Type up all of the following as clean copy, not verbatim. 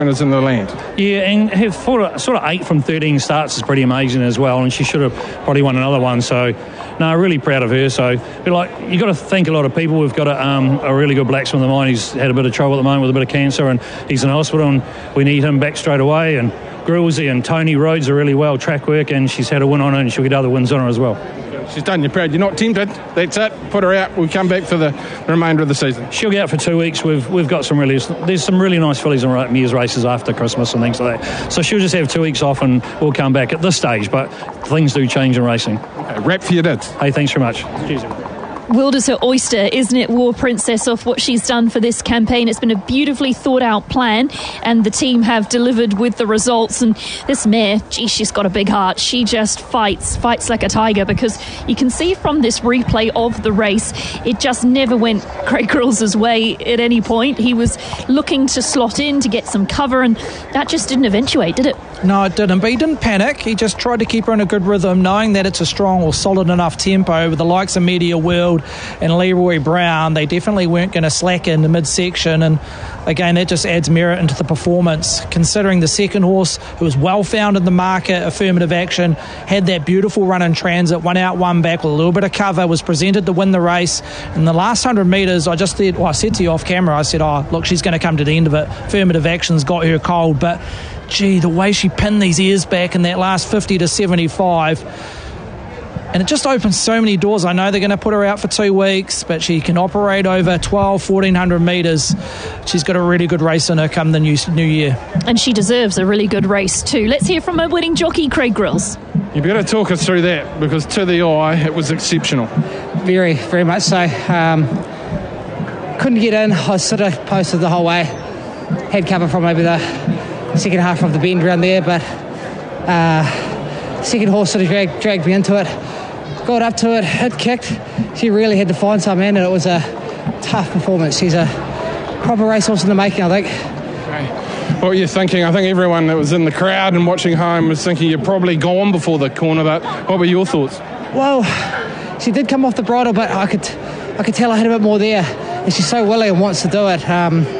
winners in the land. Yeah, and her sort of 8 from 13 starts is pretty amazing as well, and she should have probably won another one. So, no, really proud of her. So, but like, you got to thank a lot of people. We've got a really good blacksmith of mine. He's had a bit of trouble at the moment with a bit of cancer, and he's in hospital, and we need him back straight away. And Grillsy and Tony Rhodes are really well track work, and she's had a win on her, and she'll get other wins on her as well. She's done you proud. You're not tempted. That's it. Put her out. We'll come back for the remainder of the season. She'll get out for 2 weeks. We've got there's some really nice fillies and mares races after Christmas and things like that. So she'll just have 2 weeks off, and we'll come back at this stage. But things do change in racing. Okay, wrap for your dids. Hey, thanks very much. Cheers. Wilder's her oyster, isn't it, War Princess, of what she's done for this campaign. It's been a beautifully thought out plan, and the team have delivered with the results. And this mare, she's got a big heart. She just fights like a tiger, because you can see from this replay of the race, it just never went Craig Grylls' way at any point. He was looking to slot in to get some cover, and that just didn't eventuate, did it? No, it didn't, but he didn't panic. He just tried to keep her in a good rhythm, knowing that it's a strong or solid enough tempo. With the likes of Media World and Leroy Brown, they definitely weren't going to slack in the midsection, and again, that just adds merit into the performance. Considering the second horse, who was well found in the market, Affirmative Action, had that beautiful run in transit, 1 out, 1 back with a little bit of cover, was presented to win the race. In the last 100 metres, I said to you off camera, I said, look, she's going to come to the end of it. Affirmative Action's got her cold, but gee, the way she pinned these ears back in that last 50 to 75, and it just opens so many doors. I know they're going to put her out for 2 weeks, but she can operate over 1,400 metres. She's got a really good race in her come the new year. And she deserves a really good race too. Let's hear from her winning jockey, Craig Grylls. You've got to talk us through that, because to the eye, it was exceptional. Very, very much so. Couldn't get in. I was sort of posted the whole way. Had cover from maybe the second half of the bend around there, but second horse sort of dragged me into it. Got up to it, it kicked. She really had to find some in, and it was a tough performance. She's a proper racehorse in the making, I think. Okay. What were you thinking? I think everyone that was in the crowd and watching home was thinking you're probably gone before the corner, but what were your thoughts? Well, she did come off the bridle, but I could tell I had a bit more there, and she's so willing and wants to do it.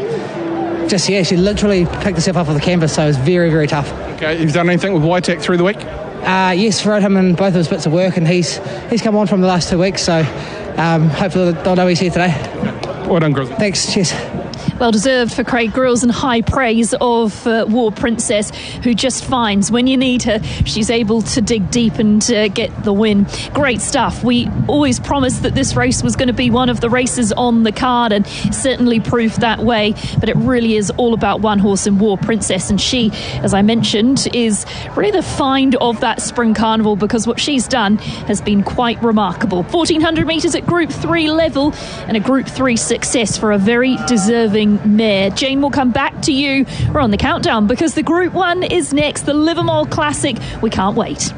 She literally picked herself up off the canvas, so it was very, very tough. Okay, you've done anything with Waitak through the week? Yes, rode him in both of his bits of work, and he's come on from the last 2 weeks, so hopefully they'll know he's here today. Well done, Grizz. Thanks, cheers. Well deserved for Craig Grylls, and high praise of War Princess, who just finds when you need her, she's able to dig deep and get the win. Great stuff. We always promised that this race was going to be one of the races on the card, and certainly proved that way. But it really is all about one horse in War Princess, and she, as I mentioned, is really the find of that Spring Carnival, because what she's done has been quite remarkable. 1,400 metres at Group 3 level, and a Group 3 success for a very deserving mare. Jane, will come back to you. We're on the countdown, because the Group 1 is next, the Livermore Classic. We can't wait.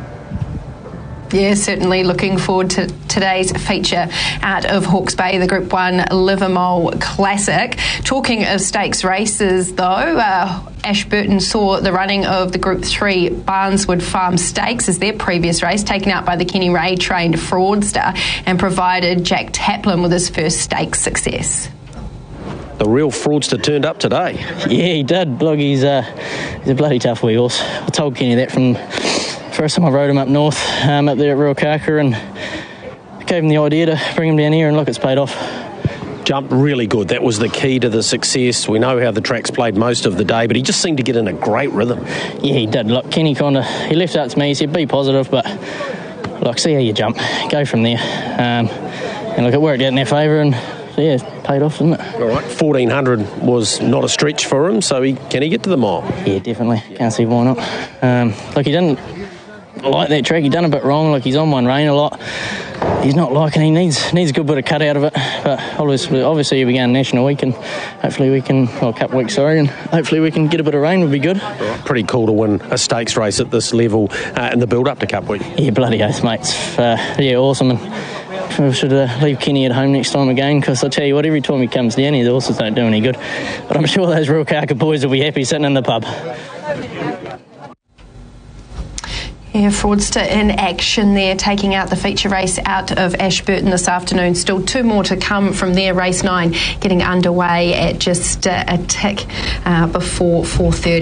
Yeah, certainly looking forward to today's feature out of Hawke's Bay, the Group 1 Livermore Classic. Talking of stakes races, though, Ashburton saw the running of the Group 3 Barneswood Farm Stakes as their previous race, taken out by the Kenny Ray trained Fraudster, and provided Jack Taplin with his first stakes success. The real Fraudster turned up today. Yeah, he did. Look, he's a bloody tough wee horse. I told Kenny that from first time I rode him up north, up there at Ruakaka, and gave him the idea to bring him down here, and look, it's paid off. Jumped really good. That was the key to the success. We know how the track's played most of the day, but he just seemed to get in a great rhythm. Yeah, he did. Look, Kenny he left out to me. He said, be positive, but look, see how you jump. Go from there. And look, it worked out in their favour, and yeah, paid off, didn't it? All right, 1,400 was not a stretch for him, so can he get to the mile? Yeah, definitely. Can't see why not. Look, he didn't like that track. He done a bit wrong. Like, he's on one rein a lot. He's not liking. He needs a good bit of cut out of it. But obviously he'll be going National Week, and hopefully we can, Cup Week, and hopefully we can get a bit of rain. Would be good. Right, pretty cool to win a stakes race at this level in the build up to Cup Week. Yeah, bloody oath, mates. Yeah, awesome. And we should leave Kenny at home next time again, because I tell you what, every time he comes down here, the horses don't do any good. But I'm sure those Ruakaka boys will be happy sitting in the pub. Yeah, Fraudster in action there, taking out the feature race out of Ashburton this afternoon. Still 2 more to come from there. Race 9 getting underway at just a tick before 4:30.